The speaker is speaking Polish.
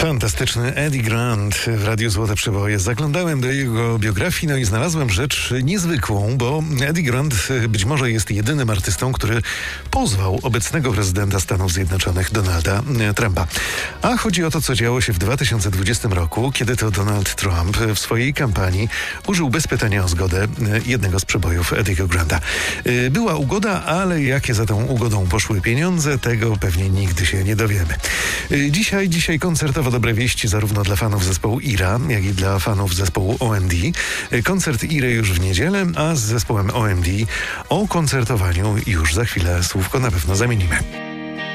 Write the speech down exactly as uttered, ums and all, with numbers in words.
Fantastyczny Eddie Grant w Radiu Złote Przeboje. Zaglądałem do jego biografii, no i znalazłem rzecz niezwykłą, bo Eddie Grant być może jest jedynym artystą, który pozwał obecnego prezydenta Stanów Zjednoczonych Donalda Trumpa. A chodzi o to, co działo się w dwa tysiące dwudziestym roku, kiedy to Donald Trump w swojej kampanii użył bez pytania o zgodę jednego z przebojów Eddiego Granta. Była ugoda, ale jakie za tą ugodą poszły pieniądze, tego pewnie nigdy się nie dowiemy. Dzisiaj, dzisiaj koncertowo dobre wieści zarówno dla fanów zespołu Ira, jak i dla fanów zespołu O M D. Koncert Iry już w niedzielę, a z zespołem O M D o koncertowaniu już za chwilę słówko na pewno zamienimy.